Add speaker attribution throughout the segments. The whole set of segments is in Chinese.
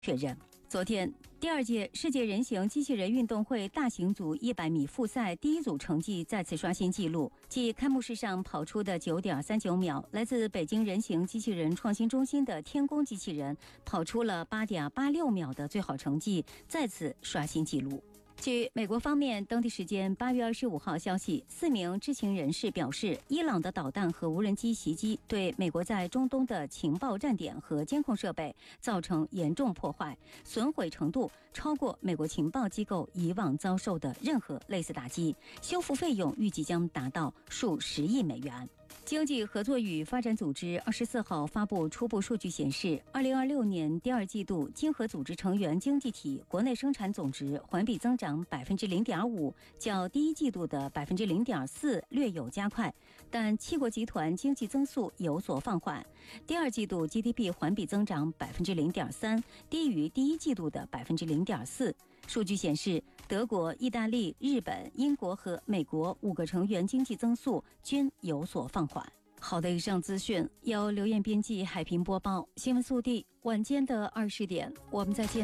Speaker 1: 确认。昨天，第2届世界人形机器人运动会大型组100米复赛第一组成绩再次刷新纪录，继开幕式上跑出的9.39秒，来自北京人形机器人创新中心的天宫机器人跑出了8.86秒的最好成绩，再次刷新纪录。据美国方面当地时间8月25号消息，4名知情人士表示，伊朗的导弹和无人机袭击对美国在中东的情报站点和监控设备造成严重破坏，损毁程度超过美国情报机构以往遭受的任何类似打击，修复费用预计将达到数十亿美元。经济合作与发展组织24号发布初步数据显示，2026年第2季度经合组织成员经济体国内生产总值环比增长0.5%，较第1季度的0.4%略有加快，但七国集团经济增速有所放缓。第2季度 GDP 环比增长0.3%，低于第1季度的0.4%。数据显示，德国、意大利、日本、英国和美国5个成员经济增速均有所放缓。好的，以上资讯由刘艳编辑、海平播报。新闻速递，晚间的20点，我们再见。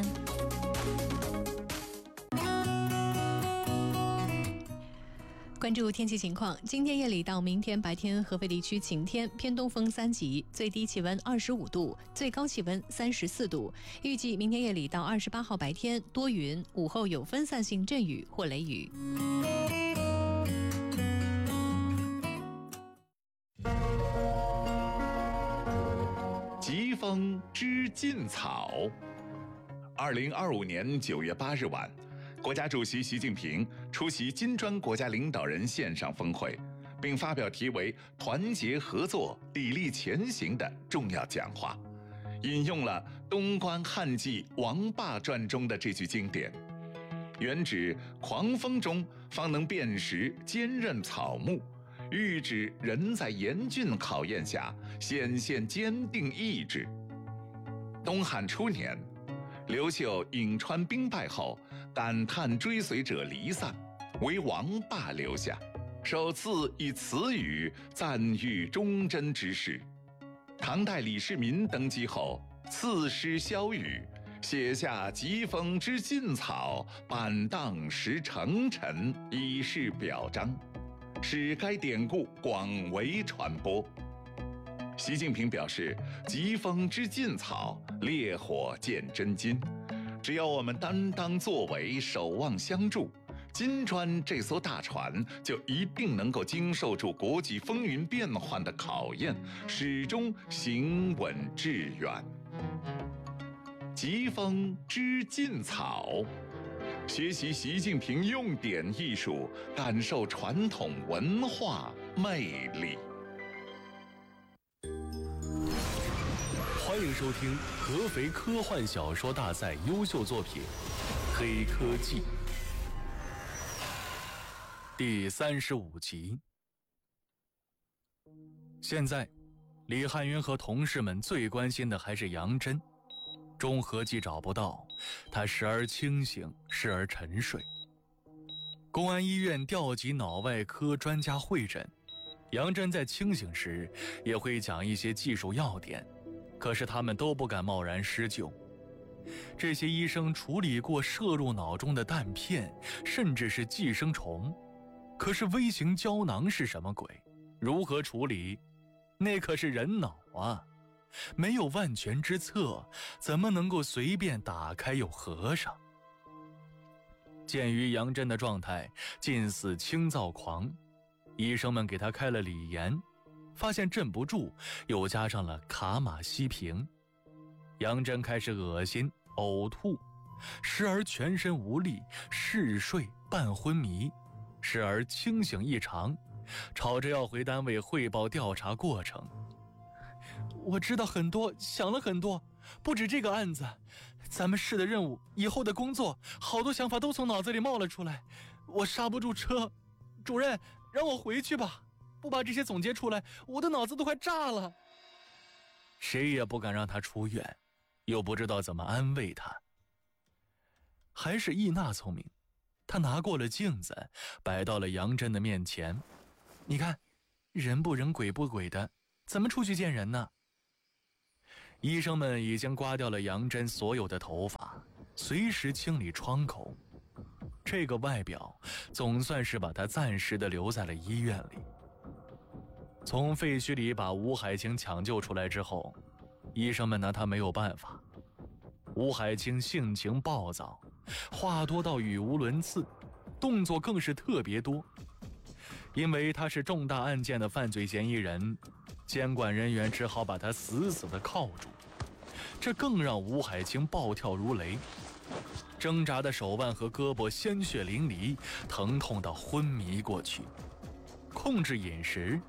Speaker 2: 关注天气情况，今天夜里到明天白天，合肥地区晴天，偏东风3级，最低气温25度，最高气温34度。预计明天夜里到28号白天多云，午后有分散性阵雨或雷雨。
Speaker 3: 疾风知劲草。2025年9月8日晚，国家主席习近平出席金砖国家领导人线上峰会，并发表题为“团结合作，砥砺前行”的重要讲话，引用了东关汉记《王霸传》中的这句经典，原指狂风中方能辨识坚韧草木，喻指人在严峻考验下显现坚定意志。东汉初年，刘秀颍川兵败后，感叹追随者离散，为王霸留下，首次以此语赞誉忠贞之士。唐代李世民登基后，赐诗萧雨，写下疾风知劲草，板荡识成臣，以示表彰，使该典故广为传播。习近平表示，疾风知劲草，烈火见真金。只要我们担当作为，守望相助，金砖这艘大船就一定能够经受住国际风云变幻的考验，始终行稳致远。疾风知劲草，学习习近平用典艺术，感受传统文化魅力。
Speaker 4: 欢迎收听合肥科幻小说大赛优秀作品《黑科技》第35集。现在，李汉云和同事们最关心的还是杨真。中合计找不到，他时而清醒，时而沉睡。公安医院调集脑外科专家会诊，杨真在清醒时也会讲一些技术要点，可是他们都不敢贸然施救。这些医生处理过射入脑中的弹片，甚至是寄生虫，可是微型胶囊是什么鬼？如何处理？那可是人脑啊！没有万全之策，怎么能够随便打开又合上？鉴于杨真的状态近似轻躁狂，医生们给他开了锂盐，发现镇不住，又加上了卡马西平。杨真开始恶心、呕吐，时而全身无力，嗜睡半昏迷，时而清醒异常，吵着要回单位汇报调查过程。我知道很多，想了很多，不止这个案子，咱们市的任务，以后的工作，好多想法都从脑子里冒了出来，我刹不住车。主任，让我回去吧，不把这些总结出来，我的脑子都快炸了。谁也不敢让他出院，又不知道怎么安慰他。还是易娜聪明，她拿过了镜子，摆到了杨真的面前。你看，人不人鬼不鬼的，怎么出去见人呢？ 医生们已经刮掉了杨真所有的头发，随时清理窗口。这个外表总算是把她暂时的留在了医院里。从废墟里把吴海清抢救出来之后，医生们拿她没有办法。吴海清性情暴躁，话多到语无伦次，动作更是特别多。因为他是重大案件的犯罪嫌疑人，监管人员只好把他死死地铐住，这更让吴海清暴跳如雷，挣扎的手腕和胳膊鲜血淋漓，疼痛到昏迷过去。控制饮食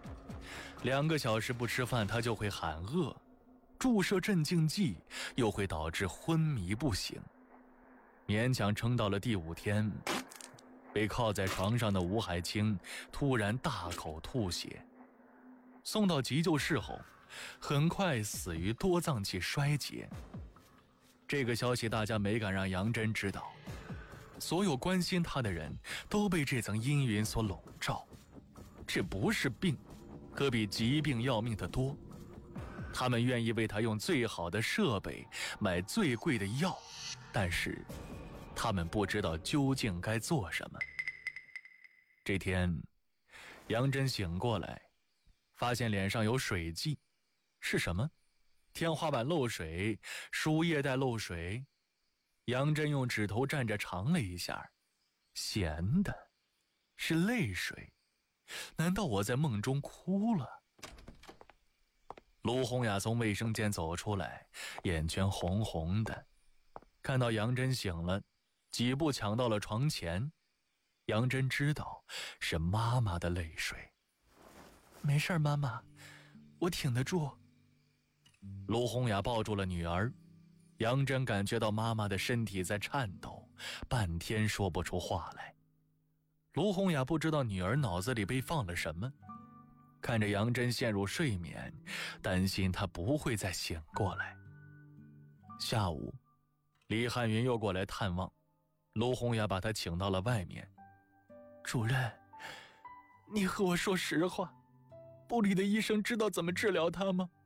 Speaker 4: ，2个小时不吃饭他就会喊饿，注射镇静剂又会导致昏迷不醒。勉强撑到了第5天，被靠在床上的吴海清突然大口吐血，送到急救室后，很快死于多脏器衰竭。这个消息大家没敢让杨真知道，所有关心她的人都被这层阴云所笼罩。这不是病，可比疾病要命得多。他们愿意为她用最好的设备，买最贵的药，但是他们不知道究竟该做什么。这天，杨真醒过来，发现脸上有水迹，是什么？天花板漏水，输液带漏水。杨真用指头蘸着尝了一下，咸的，是泪水。难道我在梦中哭了？卢洪雅从卫生间走出来，眼圈红红的，看到杨真醒了，几步抢到了床前。杨真知道是妈妈的泪水。没事，妈妈，我挺得住。卢洪雅抱住了女儿，杨真感觉到妈妈的身体在颤抖，半天说不出话来。卢洪雅不知道女儿脑子里被放了什么，看着杨真陷入睡眠，担心她不会再醒过来。下午，李汉云又过来探望，卢洪雅把他请到了外面。主任，你和我说实话，部里的医生知道怎么治疗他吗？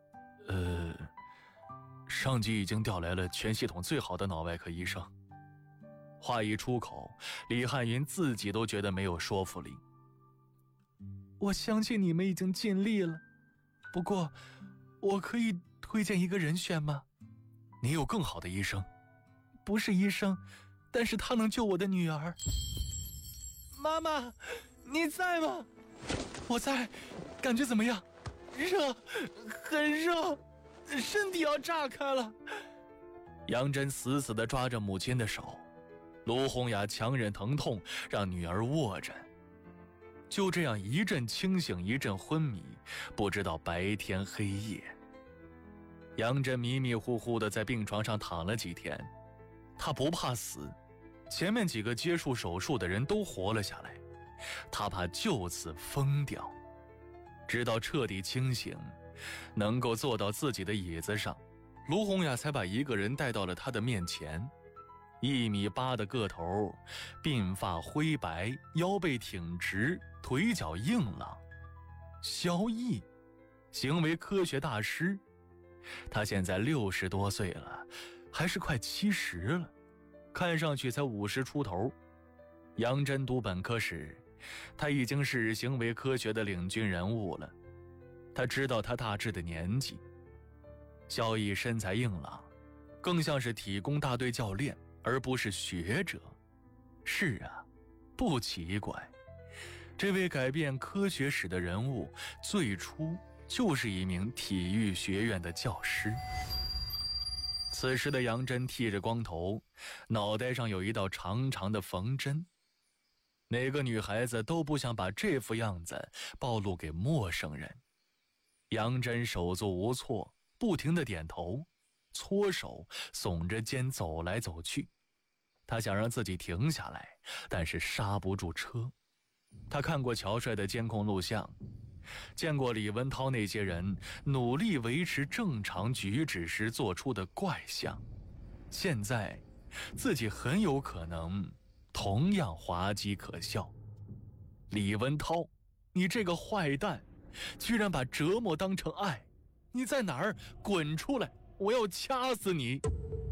Speaker 4: 上级已经调来了全系统最好的脑外科医生。话一出口，李汉云自己都觉得没有说服力。我相信你们已经尽力了，不过我可以推荐一个人选吗？你有更好的医生？不是医生，但是他能救我的女儿。妈妈，你在吗？我在。感觉怎么样？热，很热，身体要炸开了。杨真死死地抓着母亲的手，卢洪雅强忍疼痛让女儿握着。就这样一阵清醒一阵昏迷，不知道白天黑夜。杨真迷迷糊糊地在病床上躺了几天，她不怕死，前面几个接触手术的人都活了下来，她怕就此疯掉。直到彻底清醒，能够坐到自己的椅子上，卢洪雅才把一个人带到了他的面前。1.8米的个头，鬓发灰白，腰背挺直，腿脚硬朗。萧毅，行为科学大师。他现在60多岁了，还是快70了，看上去才50出头。杨真读本科时，他已经是行为科学的领军人物了。他知道他大致的年纪。萧毅身材硬朗，更像是体工大队教练，而不是学者。是啊，不奇怪，这位改变科学史的人物，最初就是一名体育学院的教师。此时的杨真剃着光头，脑袋上有一道长长的缝针。哪个女孩子都不想把这副样子暴露给陌生人。杨真手足无措，不停地点头，搓手，耸着肩走来走去。他想让自己停下来，但是刹不住车。他看过乔帅的监控录像，见过李文涛那些人努力维持正常举止时做出的怪相。现在，自己很有可能同样滑稽可笑。李文涛，你这个坏蛋，居然把折磨当成爱， 你在哪儿？滚出来！我要掐死你！